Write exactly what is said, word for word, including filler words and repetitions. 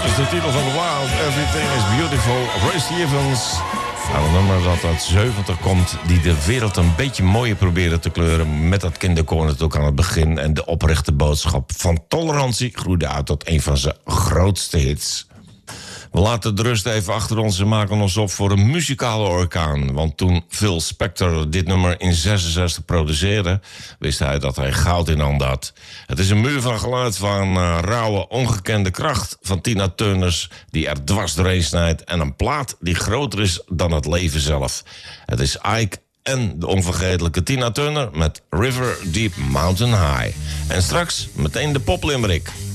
is de titel van de plaat. Everything is Beautiful. Ray Stevens. Nou, een nummer dat uit zeventig komt, die de wereld een beetje mooier proberen te kleuren. Met dat kinderkoor natuurlijk aan het begin. En de oprechte boodschap van tolerantie groeide uit tot een van zijn grootste hits. We laten de rust even achter ons en maken ons op voor een muzikale orkaan. Want toen Phil Spector dit nummer in zesenzestig produceerde, wist hij dat hij goud in handen had. Het is een muur van geluid van uh, rauwe, ongekende kracht van Tina Turners die er dwars doorheen snijdt. En een plaat die groter is dan het leven zelf. Het is Ike en de onvergetelijke Tina Turner met River Deep Mountain High. En straks meteen de poplimerick.